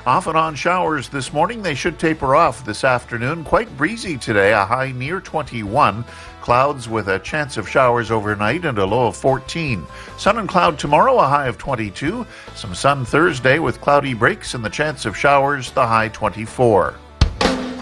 Off and on showers this morning. They should taper off this afternoon. Quite breezy today, a high near 21. Clouds with a chance of showers overnight and a low of 14. Sun and cloud tomorrow, a high of 22. Some sun Thursday with cloudy breaks and the chance of showers, the high 24.